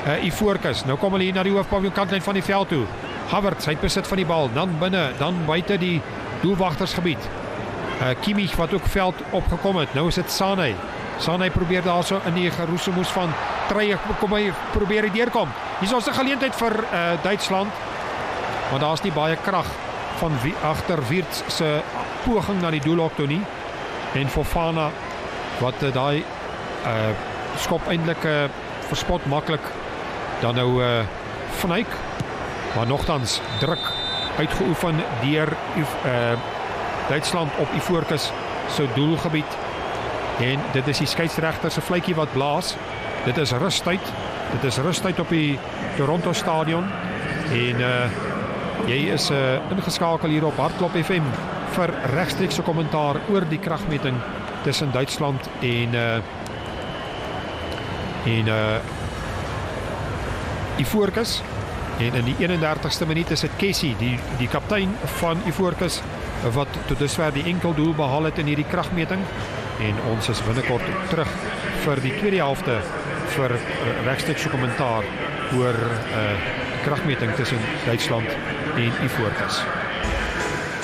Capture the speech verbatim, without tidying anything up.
uh, Ivoorkust. Nou kom hulle hier na die hoofpaviljoen kantlyn van die veld toe. Havertz, hy besit van die bal, dan binne, dan buite die doelwagtersgebied. Uh, Kimmich wat ook veld opgekom het. Nou is dit Sané. Sané probeer daar so in die geroesemoes van Treij, kom hy probeer hy deurkom. Hier is ons 'n geleentheid vir uh, Duitsland, maar daar is nie baie krag van wie, agter Wirtz se poging na die doelhok toe nie. En Fofana wat uh, daai uh, skop eintlik uh, verspot maklik dan nou uh, Van Eyck, maar nogtans druk uitgeoefen deur uh, Duitsland op Ivoorkust se doelgebied. En dit is die skeieregter se fluitjie wat blaas. Dit is rustyd. Dit is rustyd op die Toronto stadion. En uh, jy is uh, ingeskakel hier op Hartklop F M vir regstreekse kommentaar oor die kragmeting tussen Duitsland en uh, en uh, Ivoorkust. En in die eenendertigste minuut is dit Kessie, die, die kaptein van Ivoorkust, wat tot dusver die enkel doel behaal het in hierdie kragmeting. En ons is binnekort terug vir die tweede helfte vir regstreekse kommentaar oor uh, die kragmeting tussen Duitsland en Ivoorkust.